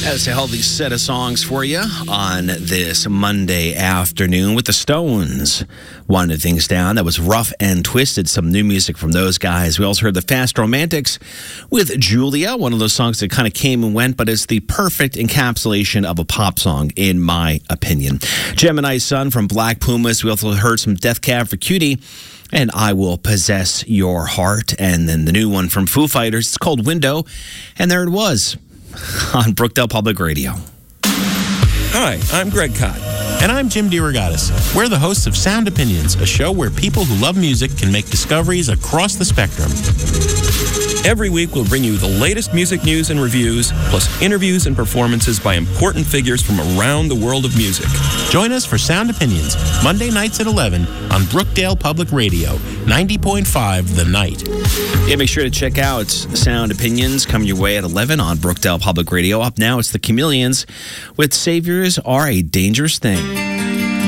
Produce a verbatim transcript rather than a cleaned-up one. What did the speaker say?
Has a healthy set of songs for you on this Monday afternoon with the Stones. Winding things down. That was Rough and Twisted. Some new music from those guys. We also heard the Fast Romantics with Julia. One of those songs that kind of came and went, but it's the perfect encapsulation of a pop song, in my opinion. Gemini Sun from Black Pumas. We also heard some Death Cab for Cutie and I Will Possess Your Heart. And then the new one from Foo Fighters. It's called Window. And there it was on Brookdale Public Radio. Hi, I'm Greg Kot. And I'm Jim DeRogatis. We're the hosts of Sound Opinions, a show where people who love music can make discoveries across the spectrum. Every week, we'll bring you the latest music news and reviews, plus interviews and performances by important figures from around the world of music. Join us for Sound Opinions, Monday nights at eleven on Brookdale Public Radio, ninety point five The Night. Yeah, make sure to check out Sound Opinions coming your way at eleven on Brookdale Public Radio. Up now, it's the Chameleons with Saviors Are a Dangerous Thing.